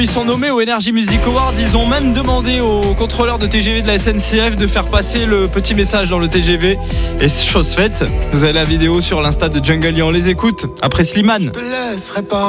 Ils sont nommés au Energy Music Awards. Ils ont même demandé aux contrôleurs de TGV de la SNCF de faire passer le petit message dans le TGV. Et chose faite, vous avez la vidéo sur l'Insta de Jungle et on les écoute après Slimane. Je te laisserai pas